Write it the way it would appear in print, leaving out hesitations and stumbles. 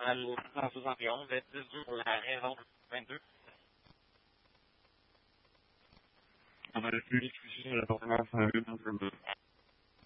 à l'171, 10 pour la raison 22. On a reçu l'exclusion de l'appartement 108 dans le